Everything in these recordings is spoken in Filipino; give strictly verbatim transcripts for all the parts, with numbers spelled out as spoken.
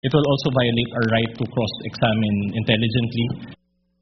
It will also violate our right to cross-examine intelligently.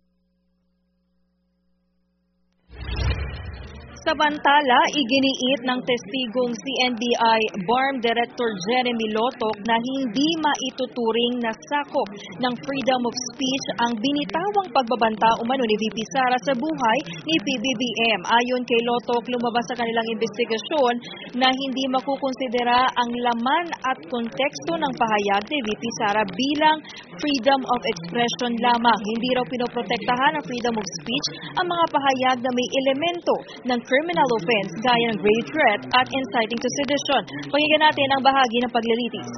Samantala, iginiit ng testigong C N B I B A R M Director Jeremy Lotoc na hindi maituturing na sakop ng freedom of speech ang binitawang pagbabanta umano ni V P Sara sa buhay ni P B B M. Ayon kay Lotoc, lumabas sa kanilang investigasyon na hindi makukonsidera ang laman at konteksto ng pahayag ni V P Sara bilang freedom of expression lamang. Hindi raw pinoprotektahan ang freedom of speech ang mga pahayag na may elemento ng criminal offense gaya ng grave threat at inciting to sedition. Pakinggan natin ang bahagi ng paglilitis.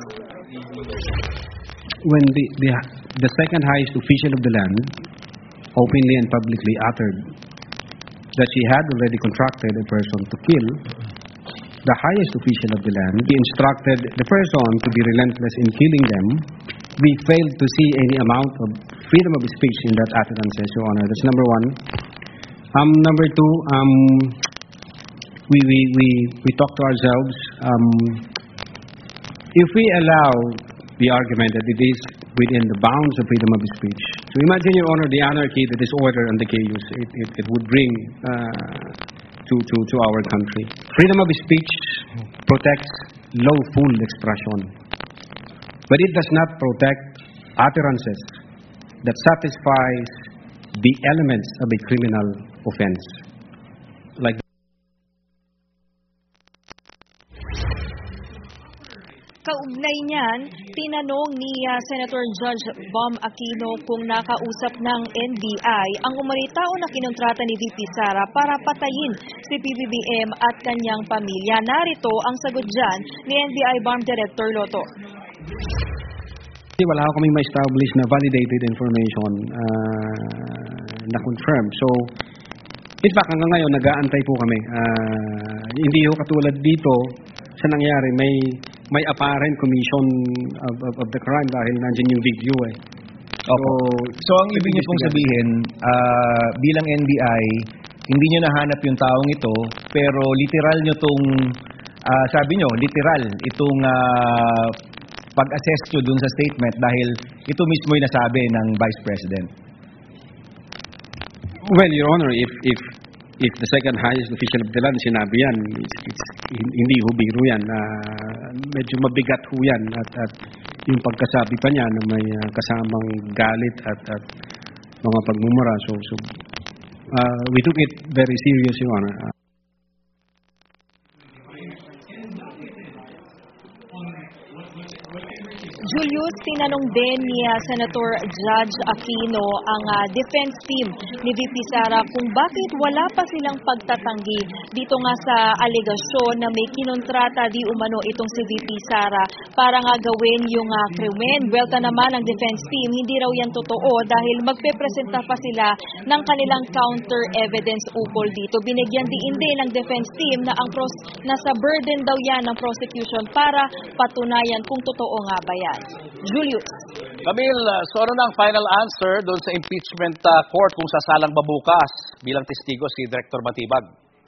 When the, the, the second highest official of the land openly and publicly uttered that she had already contracted a person to kill, the highest official of the land, he instructed the person to be relentless in killing them. We failed to see any amount of freedom of speech in that utterances, Your Honor. That's number one. Um, number two, um, we, we, we, we talk to ourselves, um, if we allow the argument that it is within the bounds of freedom of speech, so imagine, Your Honor, the anarchy, the disorder, and the chaos it, it, it would bring uh, to, to, to our country. Freedom of speech protects lawful expression, but it does not protect utterances that satisfies the elements of a criminal offense. Like Kaugnay niyan, tinanong ni uh, Senator Judge Bam Aquino kung nakausap ng N B I ang umanitao na kinontrata ni V P Sara para patayin si P B B M at kanyang pamilya. Narito ang sagot dyan ni N B I B A R M Director Lotoc. Wala ako kaming ma-establish na validated information uh, na confirm. So, in fact, hanggang ngayon, nag-aantay po kami. Uh, hindi ho katulad dito sa nangyari, may may apparent commission of, of, of the crime dahil nandiyan yung video eh. So, so ang ibig niyo pong sabihin, uh, bilang N B I, hindi niyo nahanap yung taong ito, pero literal niyo tong, uh, sabi niyo, literal, itong uh, pag-assess nyo dun sa statement dahil ito mismo yung nasabi ng Vice President. Well, Your Honor, if if if the second highest official of the land sinabi yan, it's, it's, hindi ho biro yan. Uh, medyo mabigat ho yan. At, at yung pagkasabi pa niya na may uh, kasamang galit at, at mga pagmumura. So, so uh, we took it very serious, Your Honor. Uh, Julius, tinanong din ni uh, Senator Judge Aquino ang uh, defense team ni V P Sara kung bakit wala pa silang pagtatanggi dito nga sa alegasyon na may kinontrata di umano itong si V P Sara para nga gawin yung uh, krimen. Welta naman ang defense team, hindi raw yan totoo dahil magpepresenta pa sila ng kanilang counter evidence ukol dito. Binigyan diin din ng defense team na ang pros nasa burden daw yan ng prosecution para patunayan kung totoo nga ba yan. Julius. Camille, so ano na ang final answer doon sa impeachment uh, court kung sasalang ba bukas bilang testigo si Director Matibag?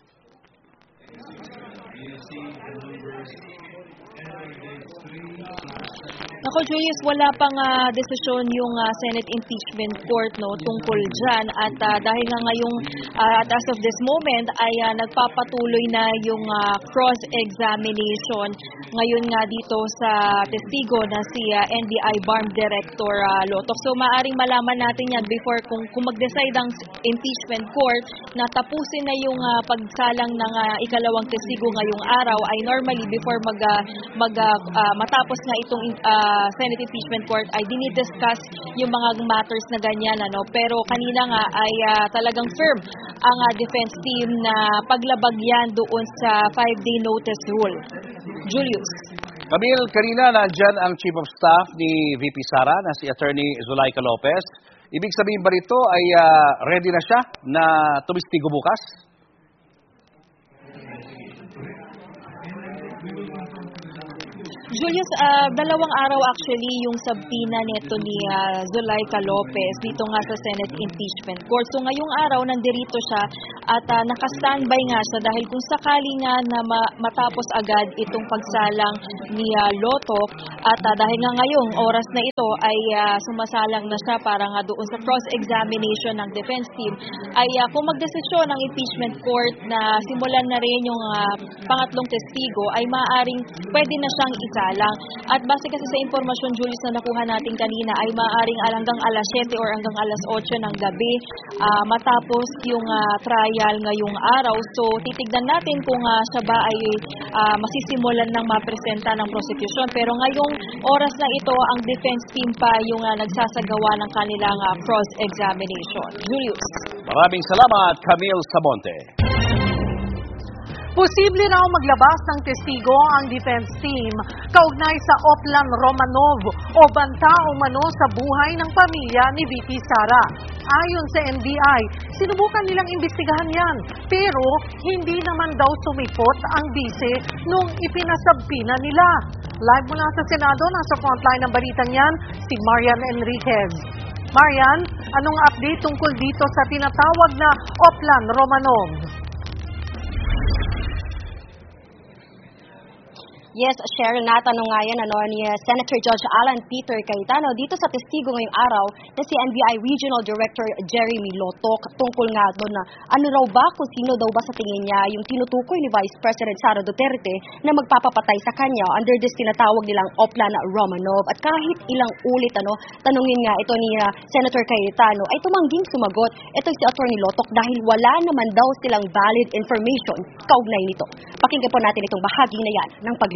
Ako, Julius, wala pang uh, desisyon yung uh, Senate Impeachment Court no tungkol dyan at uh, dahil nga ngayong uh, at as of this moment ay uh, nagpapatuloy na yung uh, cross-examination ngayon nga dito sa testigo na si uh, N B I B A R M Director uh, Lotoc. So maaring malaman natin yan before kung, kung mag-decide ang impeachment court na tapusin na yung uh, pagsalang ng uh, ikalawang testigo ngayong araw ay normally before mag, uh, mag uh, uh, matapos na itong uh, Uh, Senate Impeachment Court ay dinidiscuss yung mga matters na ganyan. Ano? Pero kanina nga ay uh, talagang firm ang uh, defense team na paglabag yan doon sa five-day notice rule. Julius. Camille, kanina nandyan ang Chief of Staff ni V P Sara na si Attorney Zulaika Lopez. Ibig sabihin ba rito ay uh, ready na siya na tumistigo bukas? Julius, ah, dalawang araw actually yung sabina nito ni ah, Zulaika Lopez dito nga sa Senate Impeachment Court. So ngayong araw nandirito siya at ah, naka-standby nga siya dahil kung sakali nga na ma- matapos agad itong pagsalang ni ah, Lotok at ah, dahil nga ngayong oras na ito ay ah, sumasalang na siya para nga doon sa cross-examination ng defense team ay ah, kung magdesisyon ng impeachment court na simulan na rin yung ah, pangatlong testigo ay maaaring pwede na siyang isalang. At base kasi sa impormasyon, Julius, na nakuha natin kanina ay maaaring hanggang alas siyete or hanggang alas otso ng gabi ah, matapos yung ah, trial ngayong araw. So titignan natin kung ah, siya ba ay ah, masisimulan ng mapresenta ng prosecution. Pero ngayong oras na ito, ang defense team pa yung ah, nagsasagawa ng kanilang ah, cross-examination. Julius. Maraming salamat, Camille Sabonte. Posible raw maglabas ng testigo ang defense team kaugnay sa Oplan Romanov o banta umano sa buhay ng pamilya ni V P Sara. Ayon sa N B I, sinubukan nilang imbestigahan yan pero hindi naman daw sumipot ang bise nung ipinasabpina nila. Live mula sa Senado, nasa frontline ng balitang yan, si Marian Enriquez. Marian, anong update tungkol dito sa tinatawag na Oplan Romanov? Yes, Sharon, natanong nga yan ano, ni uh, Senator Judge Alan Peter Cayetano dito sa testigo ngayong araw na si N B I Regional Director Jeremy Lotok tungkol nga doon na ano raw ba kung sino daw ba sa tingin niya yung tinutukoy ni Vice President Sara Duterte na magpapapatay sa kanya under this tinatawag nilang Oplan Romanov. At kahit ilang ulit ano, tanungin nga ito ni uh, Senator Cayetano ay tumangging sumagot ito si Attorney Lotok dahil wala naman daw silang valid information kaugnay nito. Pakinggan po natin itong bahagi na yan ng paglilitis.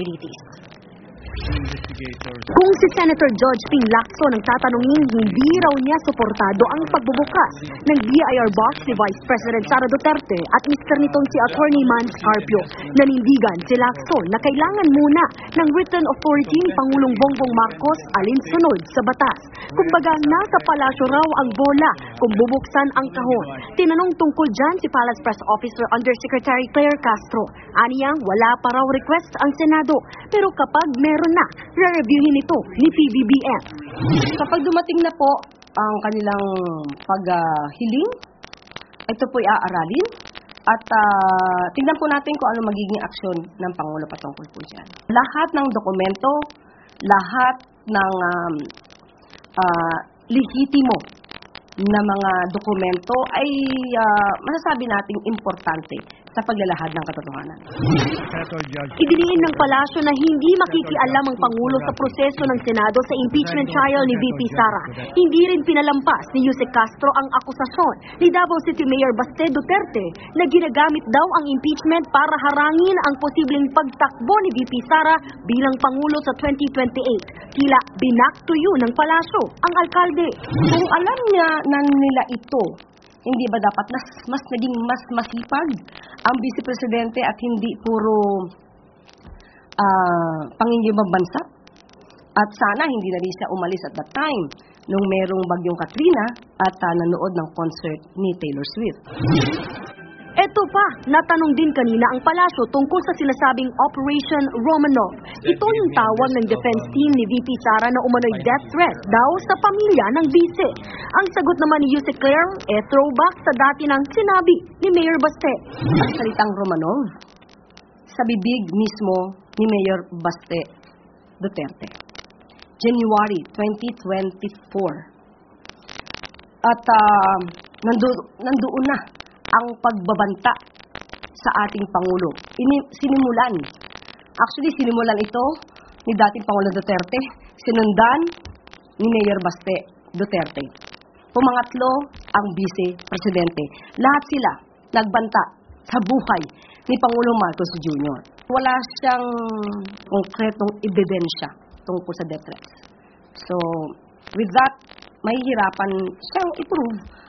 Kung si Senator George Ping Lacson ang tatanungin, hindi raw niya suportado ang pagbubukas ng B I R box ni Vice President Sara Duterte at mister nitong si Attorney Man Scarpio. Nanindigan si Lacson na kailangan muna ng written authority ni Pangulong Bongbong Marcos alinsunod sa batas. Kumbaga, nasa palasyo raw ang bola kung bubuksan ang kahon. Tinanong tungkol dyan si Palace Press Officer Undersecretary Claire Castro. Aniyang wala pa raw request ang Senado, pero kapag meron na, re-reviewin ito ni P B B M. Kapag dumating na po ang kanilang paghiling, uh, ito po'y aaralin at uh, tingnan po natin kung ano magiging aksyon ng Pangulo patungkol po dyan. Lahat ng dokumento, lahat ng um, uh, lehitimo na mga dokumento ay uh, masasabi nating importante sa paglalahad ng katotohanan. Idiniin ng palasyo na hindi makikialam ang Pangulo sa proseso ng Senado sa impeachment trial ni V P Sara. Hindi rin pinalampas ni Jose Castro ang akusasyon ni Davao City Mayor Baste Duterte na ginagamit daw ang impeachment para harangin ang posibleng pagtakbo ni V P Sara bilang Pangulo sa twenty twenty-eight. Tila binak to you ng palasyo ang alkalde. Kung alam niya na nila ito, hindi ba dapat mas, mas naging mas masipag ang Vice Presidente at hindi puro uh, pangingimbang bansa? At sana hindi na rin siya umalis at that time nung merong bagyong Katrina at uh, nanood ng concert ni Taylor Swift. Ito pa, natanong din kanina ang palasyo tungkol sa sinasabing Operation Romanov. Ito yung tawag ng defense team ni V P Sara na umano'y death threat daw sa pamilya ng vice. Ang sagot naman ni Yuse Claire, eh throwback sa dati ng sinabi ni Mayor Baste. Ang salitang Romanov, sa bibig mismo ni Mayor Baste Duterte. January twenty twenty-four. At uh, nandu nandoon na ang pagbabanta sa ating Pangulo. Ini, sinimulan. Actually, sinimulan ito ni dating Pangulo Duterte, sinundan ni Mayor Baste Duterte. Pumangatlo ang Vice Presidente. Lahat sila nagbanta sa buhay ni Pangulong Marcos Junior Wala siyang konkretong ebidensya tungkol sa death threats. So, with that, mahihirapan siyang i-prove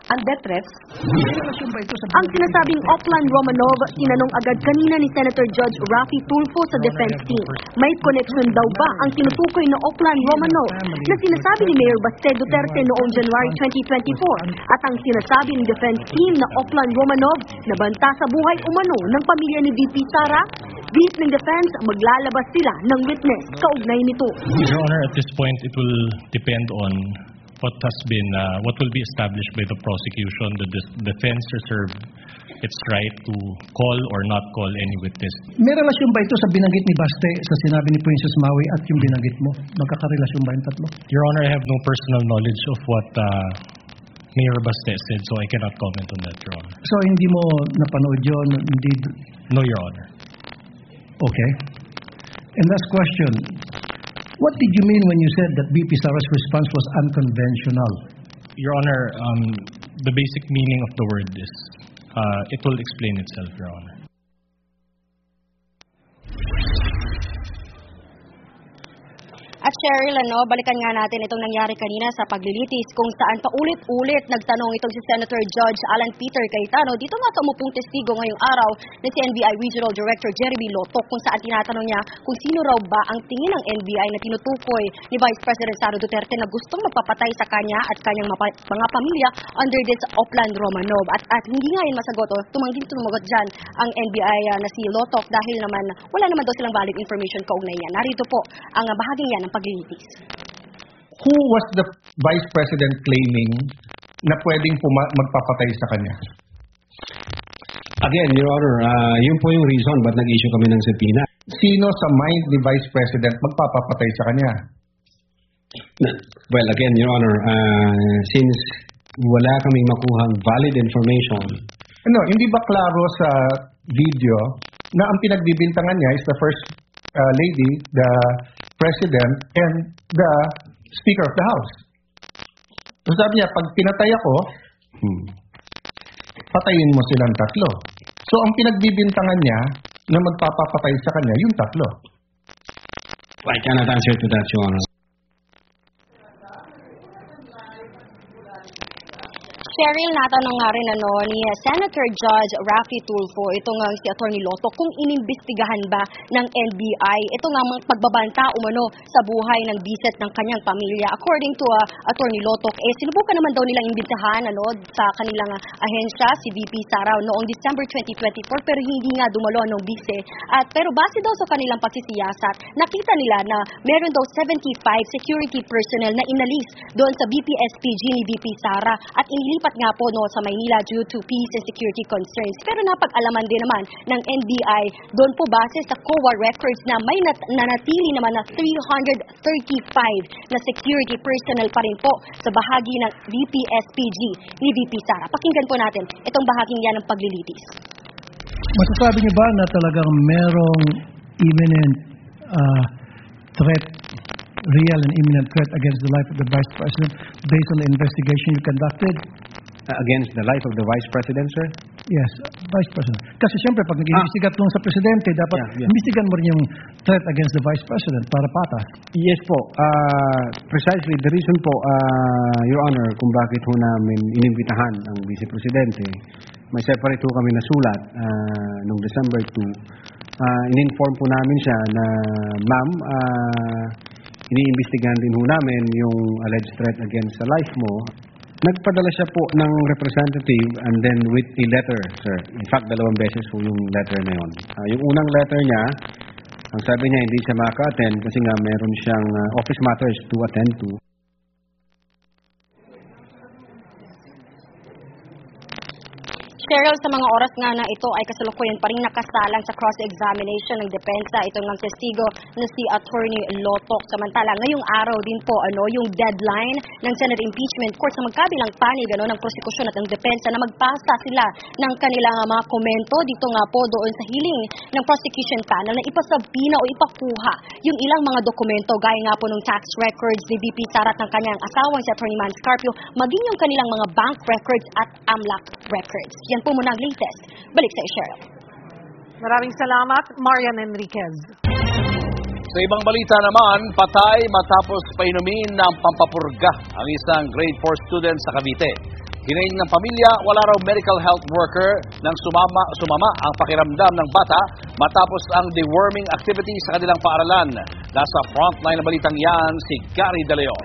and death threats. Ang sinasabing Oplan Romanov, tinanong agad kanina ni Senator Judge Raffy Tulfo sa defense team. May connection daw ba ang tinutukoy na Oplan Romanov na sinasabi ni Mayor Baste Duterte noong January twenty twenty-four at ang sinasabi ng defense team na Oplan Romanov na banta sa buhay umano ng pamilya ni V P Sara? Beat ng defense, maglalabas sila ng witness kaugnay nito. Your Honor, at this point, it will depend on what has been, uh, what will be established by the prosecution. The de- defense reserved its right to call or not call any witness. May relasyon ba ito sa binanggit ni Baste sa sinabi ni Princess Maui at yung binanggit mo? Magkakarelasyon ba yung tatlo? Your Honor, I have no personal knowledge of what uh, Mayor Baste said, so I cannot comment on that, Your Honor. So hindi mo napanood yun? Hindi... No, Your Honor. Okay. And last question. What did you mean when you said that V P Sara's response was unconventional? Your Honor, um, the basic meaning of the word is, uh, it will explain itself, Your Honor. At Cheryl, ano, balikan nga natin itong nangyari kanina sa paglilitis kung saan paulit-ulit nagtanong itong si Senator Judge Alan Peter Cayetano dito nga sa umupong testigo ngayong araw na si N B I Regional Director Jeremy Lotok kung saan tinatanong niya kung sino raw ba ang tingin ng N B I na tinutukoy ni Vice President Sara Duterte na gustong magpapatay sa kanya at kanyang mapa- mga pamilya under this Oplan Romanov. At, at hindi nga yun masagot, o tumangging tumagot dyan ang N B I uh, na si Lotok dahil naman wala naman daw silang valid information kaugnay niya. Narito po ang uh, bahaging yan ng paglilitis. Who was the Vice President claiming na pwedeng puma- magpapatay sa kanya? Again, Your Honor, uh, yun po yung reason ba't nag-issue kami ng subpoena. Sino sa mind ni Vice President magpapapatay sa kanya? Well, again, Your Honor, uh, since wala kaming makuhang valid information. Ano, hindi ba klaro sa video na ang pinagbibintangan niya is the First uh, Lady, the President, and the Speaker of the House? So sabi niya, pag pinatay ako, Hmm. patayin mo silang tatlo. So ang pinagbibintangan niya na magpapapatay sa kanya, yung tatlo. I cannot answer to that, Your Honor. Cheryl, natanong nga rin ano, ni Senator Judge Raffy Tulfo, ito nga si Attorney Loto, kung inimbestigahan ba ng N B I ito nga mga pagbabanta umano sa buhay ng biset ng kanyang pamilya. According to uh, Attorney Loto, eh, sinubukan naman daw nilang imbitahan ano, sa kanilang uh, ahensya, si V P Sara, noong December twenty twenty-four, pero hindi nga dumalo ng bise. At, pero base daw sa kanilang pagsisiyasat, nakita nila na meron daw seventy-five security personnel na inalis doon sa B P S P G ni V P Sara at inilipat nga po no, sa Maynila due to peace and security concerns. Pero napag-alaman din naman ng N B I doon po base sa C O A records na may nat- nanatili naman na three hundred thirty-five na security personnel pa rin po sa bahagi ng B P S P G ni V P Sara. Pakinggan po natin itong bahaging yan ng paglilitis. Masasabi niyo ba na talagang merong imminent uh, threat, real and imminent threat against the life of the Vice President based on the investigation you conducted? Uh, against the life of the Vice President, sir? Yes, Vice President. Kasi siyempre, pag nag-iimbestigat ah. sa Presidente, dapat yeah, yeah. imbestigan mo rin yung threat against the Vice President para patas. Yes po. Uh, precisely, the reason po, uh, Your Honor, kung bakit ho namin inimbitahan ang Vice Presidente, may separate ho kami na sulat uh, noong December second. Uh, in-inform po namin siya na, ma'am, uh, iniimbestigahan din ho namin yung alleged threat against the life mo. Nagpadala siya po ng representative and then with a letter, sir. In fact, dalawang beses po yung letter na yun. Uh, yung unang letter niya, ang sabi niya hindi siya maka-attend kasi nga meron siyang uh, office matters to attend to. Cheryl, sa mga oras nga na ito ay kasalukuyan pa rin nakasalang sa cross-examination ng depensa itong ng testigo na si Attorney Lotok. Samantala, ngayong araw din po ano yung deadline ng Senate Impeachment Court sa magkabilang panig ano, ng prosekusyon at ng depensa na magpasa sila ng kanilang mga komento dito nga po doon sa hiling ng prosecution panel na ipasabina o ipakuha yung ilang mga dokumento gaya nga po ng tax records ni V P Sara at ng kanyang asawang si Attorney Man Scarpio, maging yung kanilang mga bank records at AMLAC records. Yan po muna ang latest. Balik sa Cheryl. Maraming salamat, Marian Enriquez. Sa ibang balita naman, patay matapos painumin ng pampapurga ang isang grade four student sa Cavite. Hinaing ng pamilya, wala raw medical health worker nang sumama, sumama ang pakiramdam ng bata matapos ang deworming activity sa kanilang paaralan. Nasa frontline na balitang yan si Gary De Leon.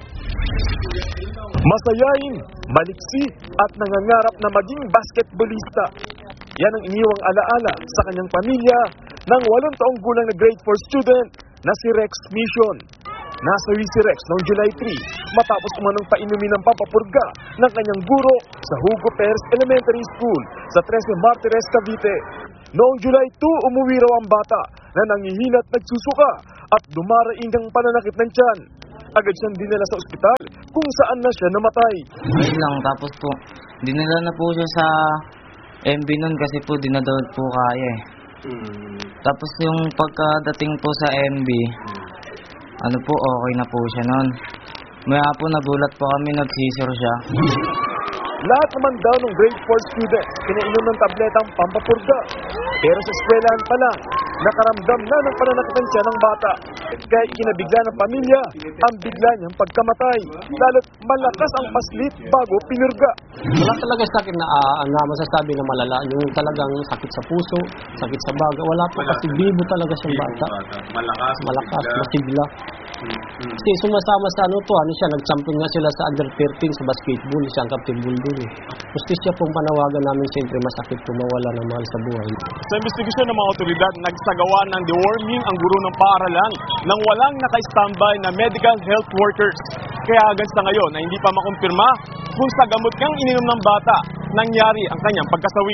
Masayain, maliksi at nangangarap na maging basketballista. Yan ang iniwang alaala sa kanyang pamilya ng walong taong gulang na grade four student na si Rex Mission. Nasawi si Rex noong July three matapos umanong painumin ng papapurga ng kanyang guro sa Hugo Perez Elementary School sa Trece Martires, Cavite. Noong July two, umuwi raw ang bata na nangihina at nagsusuka at dumaraing ng pananakit ng tiyan. Agad siyang dinala sa ospital kung saan na siya namatay. Ayun lang, tapos po, dinala na po siya sa M B nun kasi po dinadawad po kaya eh. Tapos yung pagkadating po sa M B, ano po, okay na po siya nun. Maya po nagulat po kami, nagsisir siya. Lahat naman daw ng grade four students pinainom ng tabletang pampapurga. Pero sa eskwelahan pa lang, nakaramdam na ng pananakit ng tiyan ng bata. Kaya ikinabigla ng pamilya ang bigla niyang pagkamatay. Lalo't malakas ang paslit bago pinurga. Wala talaga sakit na, uh, na masasabi na malala. Yung talagang sakit sa puso, sakit sa baga. Wala po kasi bibo talaga siyang bata. Malakas, Malakas masigla. Kasi sumasama sa ano to, ano siya, nag-champion nga sila sa under thirteen sa basketball, siya ang captain bull dun eh. Gusto siya pong panawagan namin, siyempre masakit po mawala ng mahal sa buhay. Sa investigasyon ng mga otoridad, nagsagawa ng deworming ang guro ng paaralan nang walang naka-standby na medical health workers. Kaya hanggang sa ngayon na hindi pa makumpirma kung sa gamot niyang ininom ng bata, nangyari ang kanyang pagkasawi.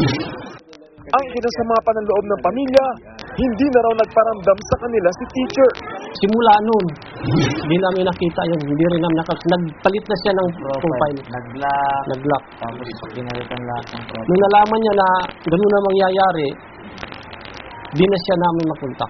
Ang kinasama pa ng loob ng pamilya, hindi na raw nagparamdam sa kanila si teacher. Simula noon, hindi namin nakita yun. Hindi rin namin nakita. Nagpalit na siya ng profile. Nag-lock. Nag-lock. Tapos pinalitan lahat ng profile. Nung nalaman niya na gano'n na mangyayari, di na siya namin makontak.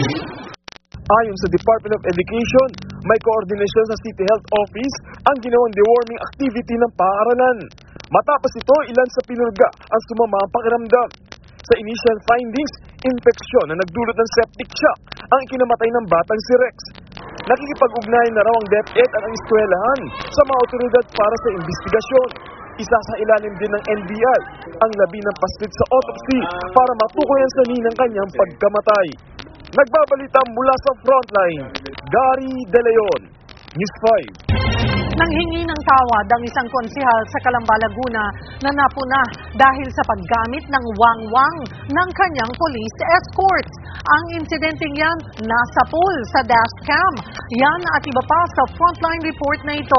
Ayon sa Department of Education, may coordination sa City Health Office ang ginawang deworming activity ng paaralan. Matapos ito, ilan sa pinurga ang sumama ang pakiramdam. Sa initial findings, infeksyon na nagdulot ng septic shock ang ikinamatay ng batang si Rex. Nakikipag-ugnayan na raw ang DepEd at ang eskwelahan sa mga otoridad para sa investigasyon. Isa sa ilalim din ng N B I ang labi ng paslit sa autopsy para matukoy ang sanhi ng kanyang pagkamatay. Nagbabalita mula sa frontline, Gary De Leon, News five. Nanghingi ng tawad ang isang konsehal sa Calamba, Laguna na napuna dahil sa paggamit ng wangwang ng kanyang police escort. Ang insidenteng yan nasa pool sa dashcam. Yan at iba pa sa frontline report na ito.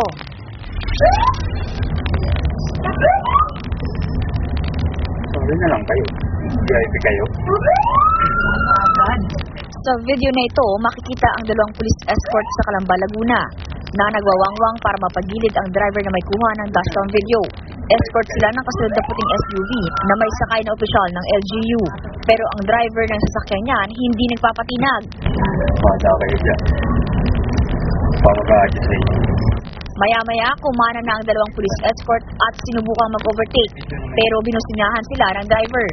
Sorry na lang kayo. V I P kayo. Sa video na ito, makikita ang dalawang police escort sa Calamba, Laguna na nagwawangwang para mapagilid ang driver na may kuha ng dashcam video. Escort sila ng kasunod na puting S U V na may sakay na opisyal ng L G U. Pero ang driver ng sasakyan niyan hindi nagpapatinag. Bata kayo dyan. Pamag-a-adjust sa inyo. Maya-maya, kumana na ang dalawang police escort at sinubukang mag-overtake. Pero binusinyahan sila ng driver.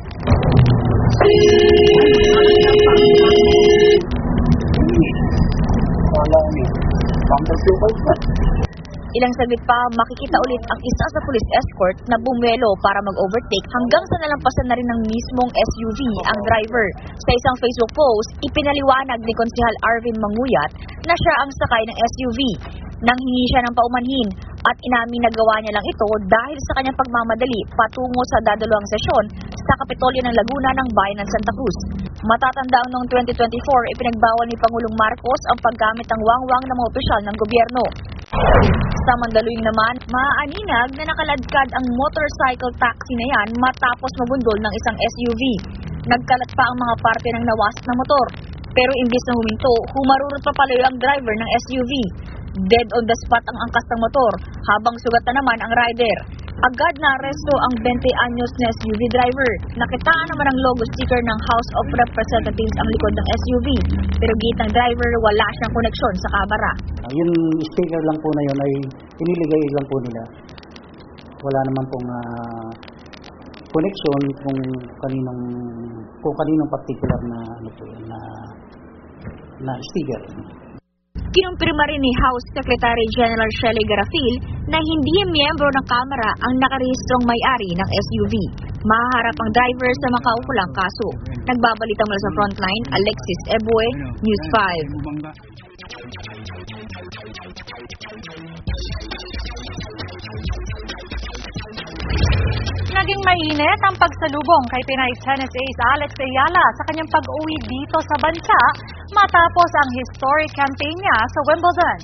Ilang saglit pa, makikita ulit ang isa sa police escort na bumuelo para mag-overtake hanggang sa nalampasan na rin ng mismong S U V ang driver. Sa isang Facebook post, ipinaliwanag ni Konsehal Arvin Manguyat na siya ang sakay ng S U V. Nanghingi siya ng paumanhin at inamin na gawa niya lang ito dahil sa kanyang pagmamadali patungo sa dadalawang sesyon sa Kapitolyo ng Laguna ng Bayan ng Santa Cruz. Matatandang noong twenty twenty-four, ipinagbawal ni Pangulong Marcos ang paggamit ng wangwang ng mga opisyal ng gobyerno. Sa Mandaluyong naman, maaaninag na nakaladkad ang motorcycle taxi na yan matapos mabundol ng isang S U V. Nagkalat pa ang mga parte ng nawas na motor. Pero imbis na huminto, humarurot pa palayo ang driver ng S U V. Dead on the spot ang angkas ng motor, habang sugat na naman ang rider. Agad na aresto ang twenty anyos na S U V driver. Nakitaan naman ang logo sticker ng House of Representatives ang likod ng S U V. Pero gate ng driver, wala siyang koneksyon sa kamera. Yung sticker lang po na yun ay iniligay lang po nila. Wala naman pong uh, connection kung kaninong kung kaninong particular na ano po yun, na na sticker. Kinumpirma rin ni House Secretary General Shelley Garafil na hindi miyembro ng Kamara ang nakarehistrong may-ari ng S U V. Mahaharap ang driver sa makaukulang kaso. Nagbabalita mula sa Frontline, Alexis Ebue, News five. Naging mainit ang pagsalubong kay Pinay tennis ace Alex Ayala sa kanyang pag-uwi dito sa bansa matapos ang historic campaign niya sa Wimbledon.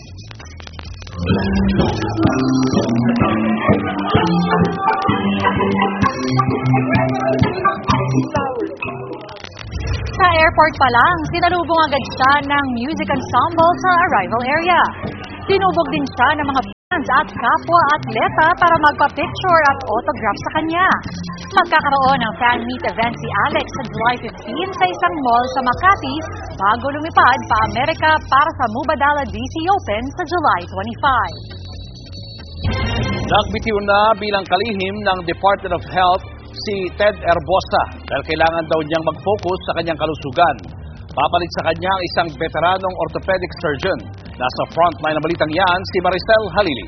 Sa airport pa lang, sinalubong agad siya ng music ensemble sa arrival area. Tinubog din siya ng mga fans at kapwa-atleta para magpa-picture at autograph sa kanya. Magkakaroon ng fan meet event si Alex sa July fifteenth sa isang mall sa Makati bago lumipad pa Amerika para sa Mubadala D C Open sa July twenty-five. Nagbitiw na bilang kalihim ng Department of Health si Ted Herbosa dahil kailangan daw niyang mag-focus sa kanyang kalusugan. Papalit sa kanya ang isang veteranong orthopedic surgeon. Nasa frontline ng balitang yan, si Maricel Halili.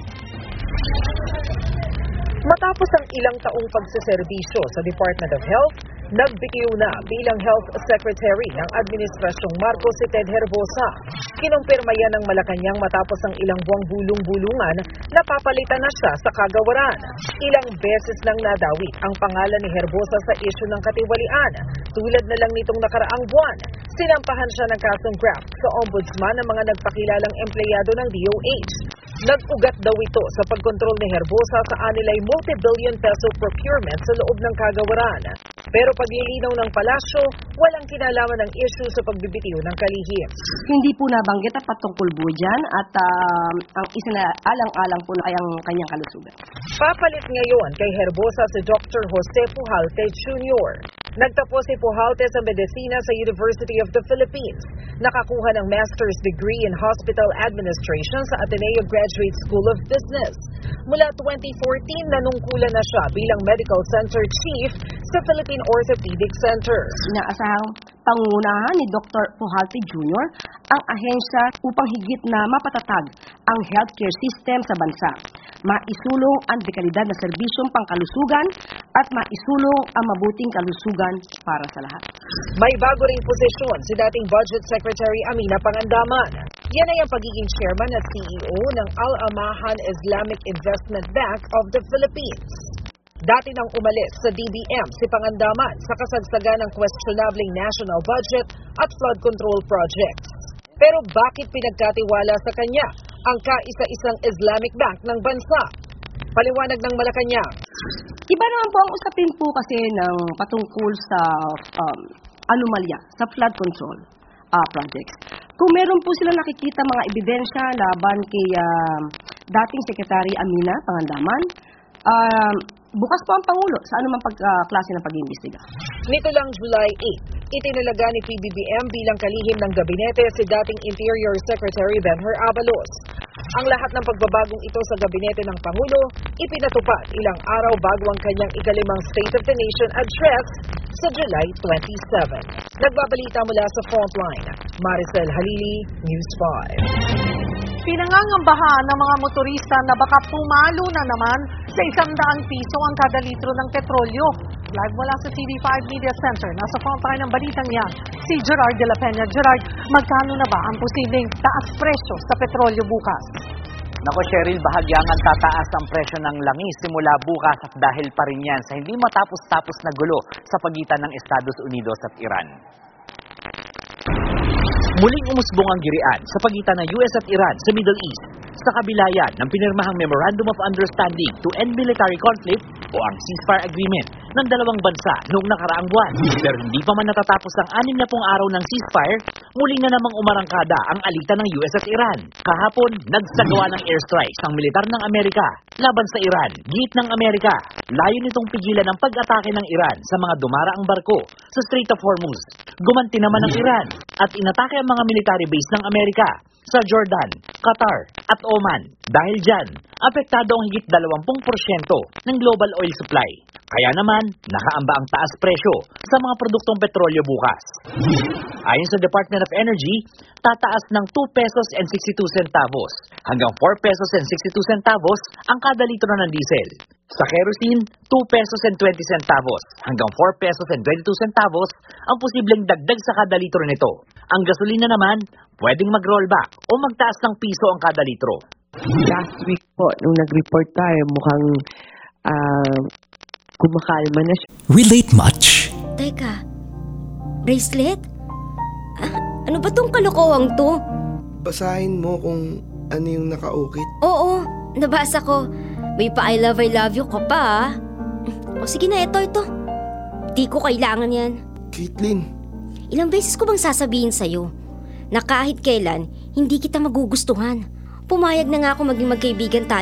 Matapos ang ilang taong pagseserbisyo sa Department of Health, nagbitiw na bilang Health Secretary ng Administrasyong Marcos si Ted Herbosa. Kinumpirma yan ng Malacanang matapos ang ilang buwang bulong-bulungan na papalitan na siya sa kagawaran. Ilang beses nang nadawit ang pangalan ni Herbosa sa isyu ng katiwalian. Tulad na lang nitong nakaraang buwan, sinampahan siya ng kasong graft sa ombudsman ng mga nagpakilalang empleyado ng D O H. Nag-ugat daw ito sa pagkontrol ni Herbosa sa anilay multi-billion peso procurement sa loob ng kagawaran. Pero paglilinaw ng palasyo, walang kinalaman ng issue sa pagbibitiw ng kalihim. Hindi po nabanggit at patungkol po dyan at uh, ang isa na alang-alang po na kayang kanyang kalusugan. Papalit ngayon kay Herbosa si Doctor Jose Pujalte Junior Nagtapos si Pujalte sa Medicina sa University of the Philippines. Nakakuha ng master's degree in hospital administration sa Ateneo Graduate School of Business. Mula twenty fourteen, nanungkulan na siya bilang Medical Center Chief sa Philippine Orthopedic Center. Inaasahang pangunahan ni Doctor Pujalte Junior ang ahensya upang higit na mapatatag ang healthcare system sa bansa, maisulong ang dekalidad na serbisyong pangkalusugan at maisulong ang mabuting kalusugan para sa lahat. May bago ring posisyon si dating Budget Secretary Amina Pangandaman. Yan ay ang pagiging chairman at C E O ng Al-Amahan Islamic Investment Bank of the Philippines. Dati nang umalis sa D B M si Pangandaman sa kasagsagan ng questionableng national budget at flood control projects. Pero bakit pinagkatiwala sa kanya ang kaisa-isang Islamic Bank ng bansa? Paliwanag ng Malacanang. Iba naman po ang usapin po kasi ng patungkol sa um, anomalya, sa flood control uh, projects. Kung meron po sila nakikita mga ebidensya laban kay uh, dating Secretary Amina Pangandaman, uh, bukas po ang Pangulo sa anumang pag, uh, klase ng pag-iimbestiga. Nito lang July eighth, itinalaga ni P B B M bilang kalihim ng gabinete si dating Interior Secretary Benher Abalos. Ang lahat ng pagbabagong ito sa gabinete ng Pangulo, ipinatupad ilang araw bago ang kanyang ikalimang State of the Nation address sa July twenty-seven. Nagbabalita mula sa Frontline, Maricel Halili, News five. Pinangangambahan ng mga motorista na baka pumalo na naman sa isang daang piso ang kada litro ng petrolyo. Live mula sa T V five Media Center, nasa frontline ng balitang yan, si Gerard de la Peña. Gerard, magkano na ba ang posibleng taas presyo sa petrolyo bukas? Nako Cheryl, bahagyang tataas ang presyo ng langis simula bukas at dahil pa rin yan sa hindi matapos-tapos na gulo sa pagitan ng Estados Unidos at Iran. Muling umusbong ang girian sa pagitan ng U S at Iran sa Middle East sa kabila yan ng pinirmahang Memorandum of Understanding to End Military Conflict o ang ceasefire agreement ng dalawang bansa noong nakaraang buwan. Pero hindi pa man natatapos ang anim na pung araw ng ceasefire, muli na namang umarangkada ang alitan ng U S at Iran. Kahapon, nagsagawa ng airstrikes ng militar ng Amerika laban sa Iran. Git ng Amerika, layo nitong pigilan ang pag-atake ng Iran sa mga dumaraang barko sa Strait of Hormuz. Gumanti naman ang Iran at inatake ang mga military base ng Amerika sa Jordan, Qatar at Oman. Dahil dyan, apektado ang higit dalawampu porsyento ng global oil supply. Kaya naman, nakaamba ang taas presyo sa mga produktong petrolyo bukas. Ayon sa Department of Energy, tataas ng two pesos and sixty-two centavos hanggang four pesos and sixty-two centavos ang kada litro ng diesel. Sa kerosene, two pesos and twenty centavos hanggang four pesos and twenty-two centavos ang posibleng dagdag sa kada litro nito. Ang gasolina naman, pwedeng mag-rollback o magtaas ng piso ang kada litro. Last week po, nung nag-report tayo, mukhang uh, kumakalma na siya. Relate much? Teka, bracelet? Ah, ano ba tong kalokohang to? Basahin mo kung ano yung nakaukit. Oo, nabasa ko. May pa I love, I love you ka pa ah. O sige na, ito, ito. Di ko kailangan yan. Caitlin. Ilang beses ko bang sasabihin sa'yo na kahit kailan, hindi kita magugustuhan. Pumayag na nga ako maging magkaibigan tayo.